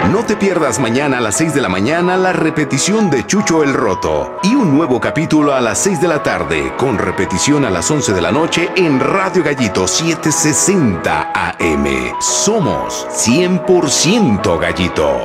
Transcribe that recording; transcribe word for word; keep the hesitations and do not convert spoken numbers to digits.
No te pierdas mañana a las seis de la mañana la repetición de Chucho el Roto y un nuevo capítulo a las seis de la tarde con repetición a las once de la noche en Radio Gallito setecientos sesenta A M. Somos cien por ciento Gallito.